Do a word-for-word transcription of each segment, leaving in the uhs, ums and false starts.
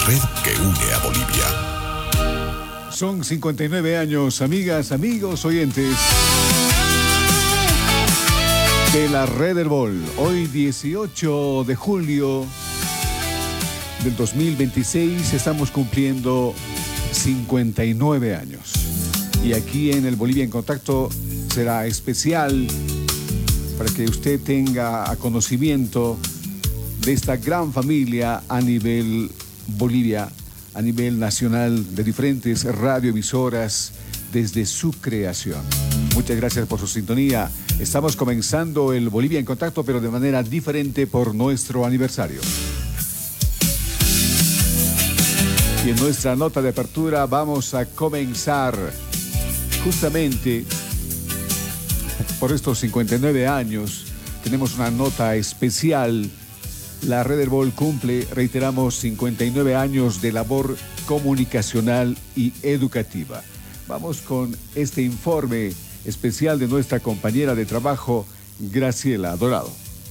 red que une a Bolivia. Son cincuenta y nueve años, amigas, amigos, oyentes de la Red Herbol. Hoy dieciocho de julio del dos mil veintiséis estamos cumpliendo cincuenta y nueve años. Y aquí en el Bolivia en Contacto será especial para que usted tenga conocimiento de esta gran familia a nivel Bolivia, a nivel nacional, de diferentes radioemisoras desde su creación. Muchas gracias por su sintonía. Estamos comenzando el Bolivia en Contacto, pero de manera diferente por nuestro aniversario. Y en nuestra nota de apertura vamos a comenzar justamente por estos cincuenta y nueve años. Tenemos una nota especial. La Red Herbol cumple, reiteramos, cincuenta y nueve años de labor comunicacional y educativa. Vamos con este informe especial de nuestra compañera de trabajo, Graciela Dorado.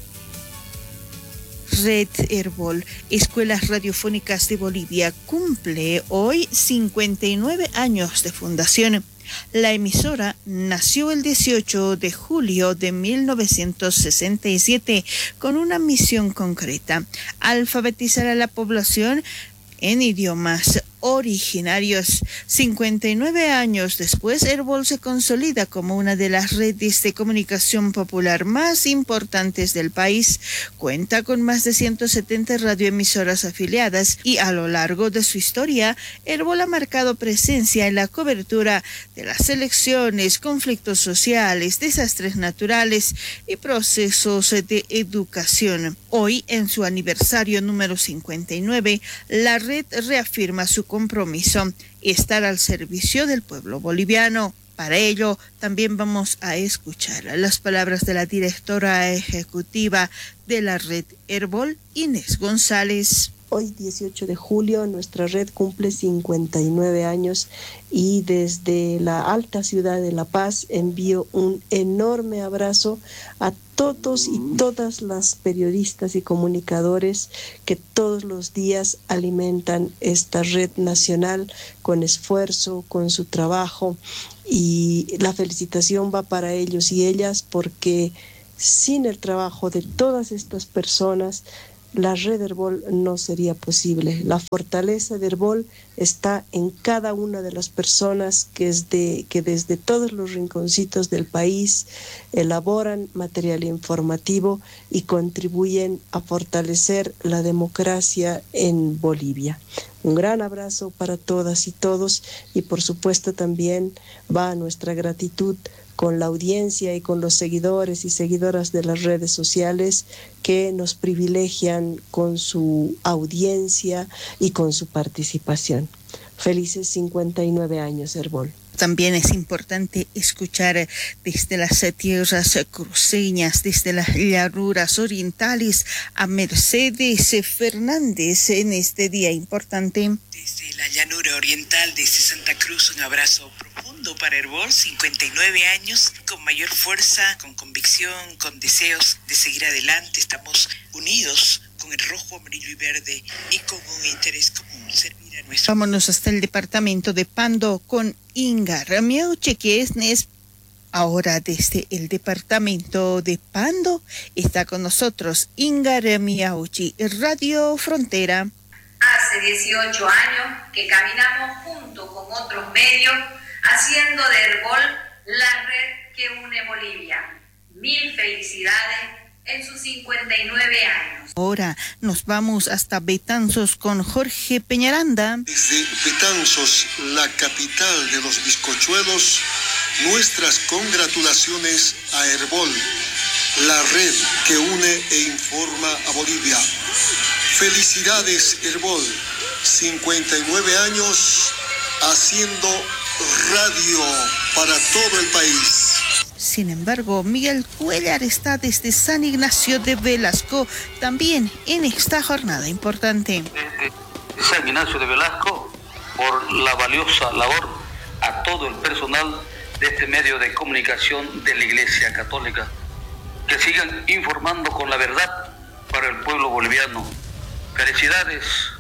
Red Herbol, Escuelas Radiofónicas de Bolivia, cumple hoy cincuenta y nueve años de fundación. La emisora nació el dieciocho de julio de mil novecientos sesenta y siete con una misión concreta: alfabetizar a la población en idiomas originarios. cincuenta y nueve años después, Herbol se consolida como una de las redes de comunicación popular más importantes del país. Cuenta con más de ciento setenta radioemisoras afiliadas y a lo largo de su historia, Herbol ha marcado presencia en la cobertura de las elecciones, conflictos sociales, desastres naturales y procesos de educación. Hoy, en su aniversario número cincuenta y nueve, la red reafirma su compromiso: estar al servicio del pueblo boliviano. Para ello, también vamos a escuchar las palabras de la directora ejecutiva de la Red Herbol, Inés González. Hoy, dieciocho de julio, nuestra red cumple cincuenta y nueve años y desde la alta ciudad de La Paz envío un enorme abrazo a todos y todas las periodistas y comunicadores que todos los días alimentan esta red nacional con esfuerzo, con su trabajo, y la felicitación va para ellos y ellas, porque sin el trabajo de todas estas personas, la Red Herbol no sería posible. La fortaleza de Herbol está en cada una de las personas que desde, que desde todos los rinconcitos del país elaboran material informativo y contribuyen a fortalecer la democracia en Bolivia. Un gran abrazo para todas y todos, y por supuesto también va nuestra gratitud con la audiencia y con los seguidores y seguidoras de las redes sociales que nos privilegian con su audiencia y con su participación. Felices cincuenta y nueve años, Herbol. También es importante escuchar desde las tierras cruceñas, desde las llanuras orientales, a Mercedes Fernández en este día importante. Desde la llanura oriental, desde Santa Cruz, un abrazo profundo para Herbol, cincuenta y nueve años, con mayor fuerza, con convicción, con deseos de seguir adelante. Estamos unidos con el rojo, amarillo y verde y con un interés común: servir a nuestro... Vámonos hasta el departamento de Pando con Ingar Miauche, que es ahora desde el departamento de Pando. Está con nosotros Ingar Miauchi, Radio Frontera. Hace dieciocho años que caminamos junto con otros medios, haciendo de Herbol la red que une Bolivia. Mil felicidades en sus cincuenta y nueve años. Ahora nos vamos hasta Betanzos con Jorge Peñaranda. Desde Betanzos, la capital de los bizcochuelos, nuestras congratulaciones a Herbol, la red que une e informa a Bolivia. Felicidades, Herbol, cincuenta y nueve años haciendo radio para todo el país. Sin embargo, Miguel Cuellar está desde San Ignacio de Velasco, también en esta jornada importante. Desde San Ignacio de Velasco, por la valiosa labor a todo el personal de este medio de comunicación de la Iglesia Católica. Que sigan informando con la verdad para el pueblo boliviano. Felicidades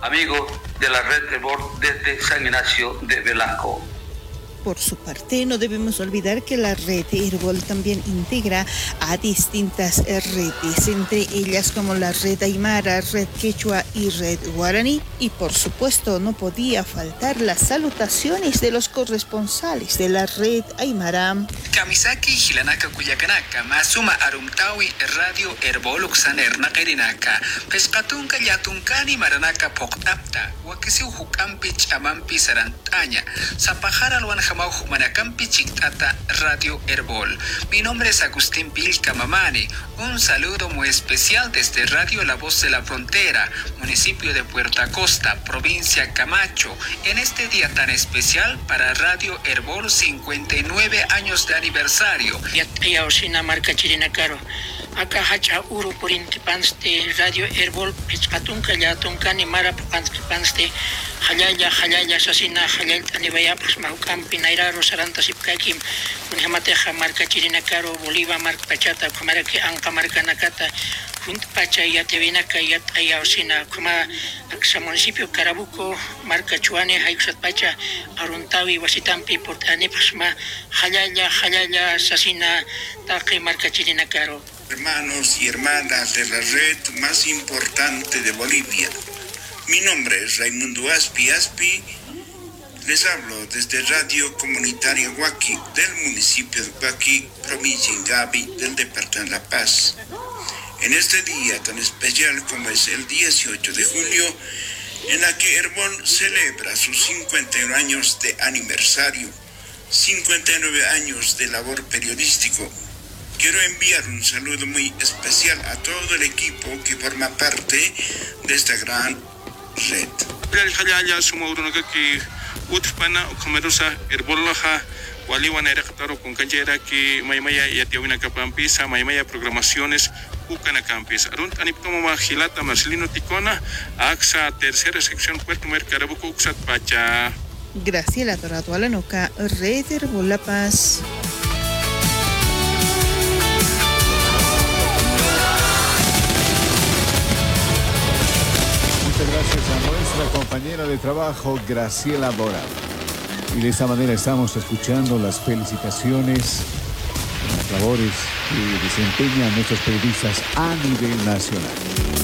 amigos de la red Herbol desde San Ignacio de Velasco. Por su parte, no debemos olvidar que la red Herbol también integra a distintas redes, entre ellas como la red Aymara, red Quechua y red Guaraní. Y por supuesto, no podía faltar las salutaciones de los corresponsales de la red Aymara. Kamisaki Hilanaka Kuyakanaka, Masuma Arumtawi Radio Herbol Uxaner Nakerinaka, Pescatunca Yatuncani Maranaka Poktapta, Wakisiu Hukampi Chamampi Sarantaña, Zapajara Luanja Manacampi Chictata Radio Herbol. Mi nombre es Agustín Pilca Mamani. Un saludo muy especial desde Radio La Voz de la Frontera, municipio de Puerto Acosta, provincia Camacho, en este día tan especial para Radio Herbol, cincuenta y nueve años de aniversario. Ya osina marca Chirinacaro. Acá hacha uru purintipanste Radio Herbol Pescatunca ya tuncani mara panste halaya halaya sasina halal anibaya pues mahukampi nairaro saranta sipkakim kunhamateja marca Chirinacaro Bolívar marca Pachata kumara que anka marca Nakata junt pacha ya tevinaka ya ayaosina kuma aksa municipio Carabuco marca Chuane haiksat pacha aruntawi wasitampi portani pasma halaya halaya sasina taqi marca Chirinacaro. Hermanos y hermanas de la red más importante de Bolivia. Mi nombre es Raimundo Aspi Aspi. Les hablo desde Radio Comunitaria Huaki del municipio de Huaki, provincia Ingavi del departamento de La Paz. En este día tan especial como es el dieciocho de julio, en la que Herbol celebra sus cincuenta y uno años de aniversario, cincuenta y nueve años de labor periodístico, quiero enviar un saludo muy especial a todo el equipo que forma parte de esta gran red. Utpana comerosa herbolaja waliwana erectaro con cayera que maimaya y atiawina capampisa maimaya programaciones ucana campis arunt aniptoma gilata Marcelino Ticona axa tercera sección Puerto Mer Carabuco uxat pacha. Graciela Dorado Alanoca, Red Herbol La Paz. Gracias a nuestra compañera de trabajo, Graciela Dorado. Y de esta manera estamos escuchando las felicitaciones, las labores que desempeñan nuestros periodistas a nivel nacional.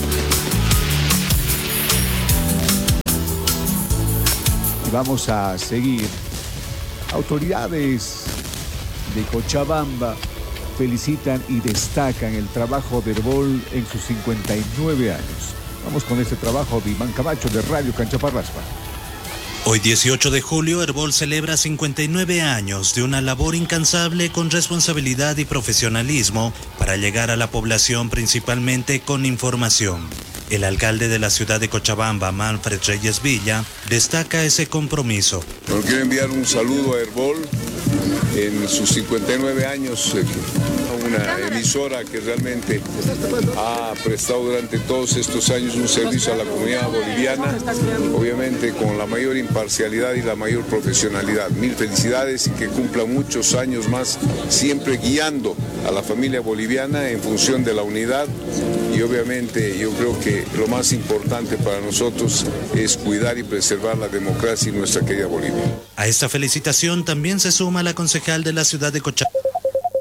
Y vamos a seguir. Autoridades de Cochabamba felicitan y destacan el trabajo de Herbol en sus cincuenta y nueve años. Vamos con este trabajo de Iván Camacho de Radio Canchaparraspa. Hoy dieciocho de julio, Herbol celebra cincuenta y nueve años de una labor incansable con responsabilidad y profesionalismo para llegar a la población principalmente con información. El alcalde de la ciudad de Cochabamba, Manfred Reyes Villa, destaca ese compromiso. Bueno, quiero enviar un saludo a Herbol en sus cincuenta y nueve años, una emisora que realmente ha prestado durante todos estos años un servicio a la comunidad boliviana, obviamente con la mayor imparcialidad y la mayor profesionalidad. Mil felicidades y que cumpla muchos años más, siempre guiando a la familia boliviana en función de la unidad. Y obviamente yo creo que lo más importante para nosotros es cuidar y preservar la democracia y nuestra querida Bolivia. A esta felicitación también se suma la concejal de la ciudad de Cochabamba,